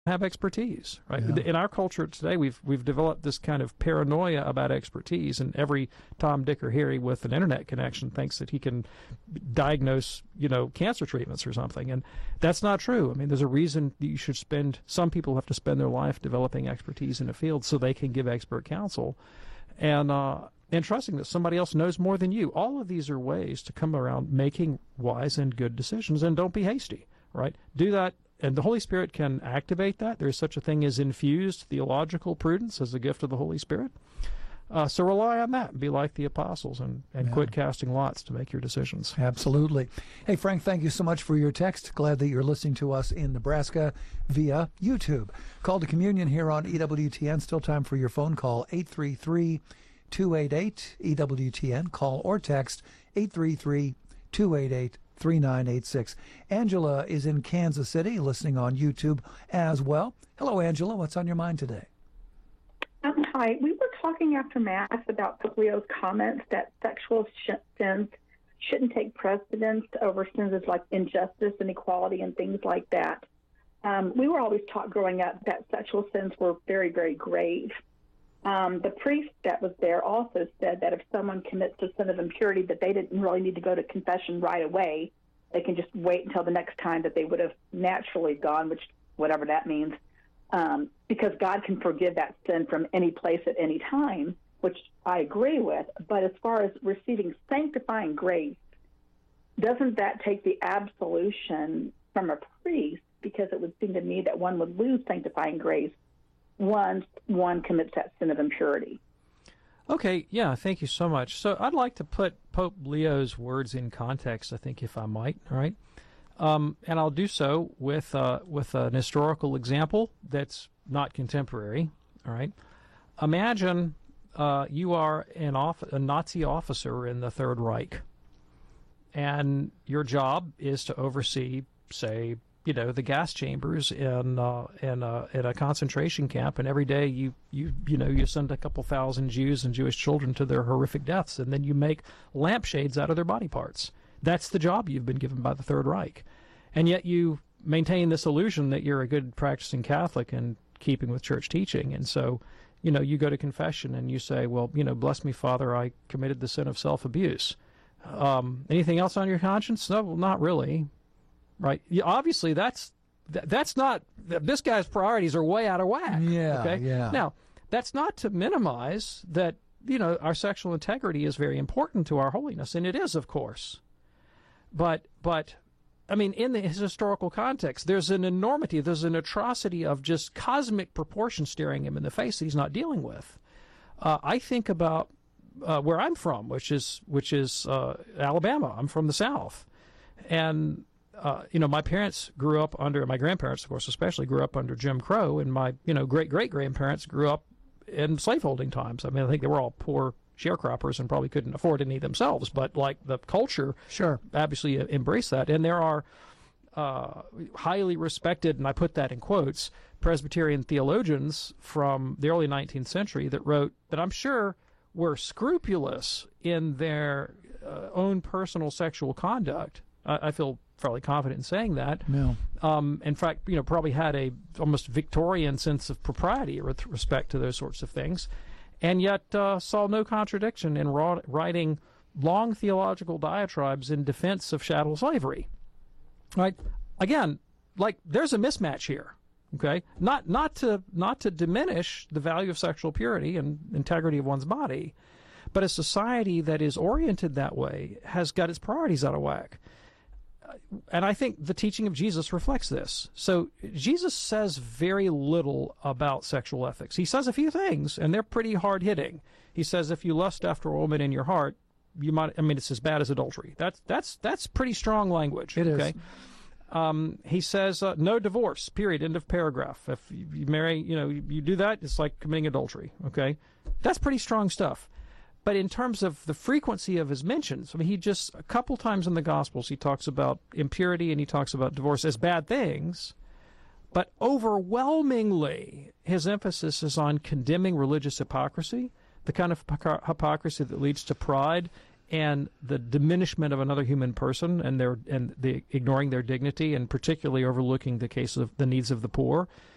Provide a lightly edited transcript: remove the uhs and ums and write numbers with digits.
have expertise, right? Yeah. In our culture today, we've developed this kind of paranoia about expertise, and every Tom, Dick, or Harry with an internet connection thinks that he can diagnose, cancer treatments or something, and that's not true. I mean, there's a reason you should some people have to spend their life developing expertise in a field so they can give expert counsel, and trusting that somebody else knows more than you. All of these are ways to come around making wise and good decisions, and don't be hasty, right? Do that. And the Holy Spirit can activate that. There's such a thing as infused theological prudence as a gift of the Holy Spirit. So rely on that. Be like the apostles and quit casting lots to make your decisions. Absolutely. Hey, Frank, thank you so much for your text. Glad that you're listening to us in Nebraska via YouTube. Call to communion here on EWTN. Still time for your phone call, 833-288-EWTN. Call or text 833-288-3986. Angela is in Kansas City listening on YouTube as well. Hello, Angela. What's on your mind today? Hi. We were talking after Mass about Pope Leo's comments that sexual sins shouldn't take precedence over sins of like injustice, inequality, and things like that. We were always taught growing up that sexual sins were very, very grave. The priest that was there also said that if someone commits a sin of impurity, that they didn't really need to go to confession right away. They can just wait until the next time that they would have naturally gone, which whatever that means, because God can forgive that sin from any place at any time, which I agree with. But as far as receiving sanctifying grace, doesn't that take the absolution from a priest? Because it would seem to me that one would lose sanctifying grace once one commits that sin of impurity. Okay, yeah, thank you so much. So I'd like to put Pope Leo's words in context, I think, if I might, all right? And I'll do so with an historical example that's not contemporary, all right? Imagine you are a Nazi officer in the Third Reich, and your job is to oversee, say, the gas chambers in a concentration camp, and every day you send a couple thousand Jews and Jewish children to their horrific deaths, and then you make lampshades out of their body parts. That's the job you've been given by the Third Reich, and yet you maintain this illusion that you're a good practicing Catholic and keeping with church teaching, and so you go to confession and you say, well, bless me, Father, I committed the sin of self-abuse. Anything else on your conscience? No, well, not really. Right. Obviously, that's not. This guy's priorities are way out of whack. Yeah. Okay. Yeah. Now, that's not to minimize that. Our sexual integrity is very important to our holiness, and it is, of course. But I mean, in the historical context, there's an enormity, there's an atrocity of just cosmic proportion staring him in the face that he's not dealing with. I think about where I'm from, which is Alabama. I'm from the South, and my parents grew up under, my grandparents, of course, especially grew up under Jim Crow, and my, great-great-grandparents grew up in slaveholding times. I mean, I think they were all poor sharecroppers and probably couldn't afford any themselves, but like the culture obviously embraced that. And there are highly respected, and I put that in quotes, Presbyterian theologians from the early 19th century that wrote that I'm sure were scrupulous in their own personal sexual conduct. I feel fairly confident in saying that. Yeah. In fact, probably had a almost Victorian sense of propriety with respect to those sorts of things, and yet saw no contradiction in writing long theological diatribes in defense of chattel slavery. Right? Again, there's a mismatch here. Okay, not to diminish the value of sexual purity and integrity of one's body, but a society that is oriented that way has got its priorities out of whack. And I think the teaching of Jesus reflects this. So Jesus says very little about sexual ethics. He says a few things, and they're pretty hard-hitting. He says if you lust after a woman in your heart, you might. I mean, it's as bad as adultery. That's pretty strong language. It is. Okay? He says no divorce, period, end of paragraph. If you marry, you do that, it's like committing adultery. Okay? That's pretty strong stuff. But in terms of the frequency of his mentions, I mean, he just, a couple times in the Gospels, he talks about impurity and he talks about divorce as bad things. But overwhelmingly, his emphasis is on condemning religious hypocrisy, the kind of hypocrisy that leads to pride and the diminishment of another human person and the ignoring their dignity, and particularly overlooking the case of the needs of the poor.